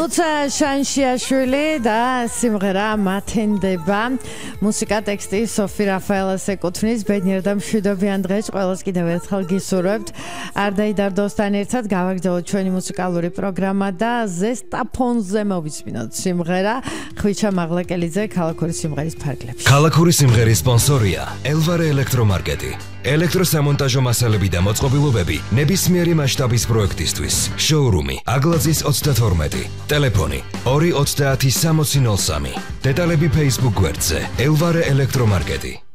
ლუცა შანშიაშვილი და სიმღერა მათენდება. მუსიკა ტექსტი სოფი რაფაელას ეკუთვნის. ბედნიერ და მშვიდობიან დღეს ყველას კიდევ ერთხელ გისურვებთ. არ დაიდარდოსთან ერთად გავაგრძელოთ ჩვენი მუსიკალური პროგრამა და ზესტაფონზე მოვისმინოთ სიმღერა ხვიჩა მაღლაკელიძე ქალაქური სიმღერის ფარგლებში. ქალაქური სიმღერის სპონსორია ელვარე ელექტრომარკეტი. ელექტროსამონტაჟო მასალები და მოწყობილობები ნებისმიერი მასშტაბის პროექტისთვის. შოურუმი აგლაძის 32. ტელეფონი 230 6003. დეტალები Facebook გვერდზე ელვარე ელექტრომარკეტი.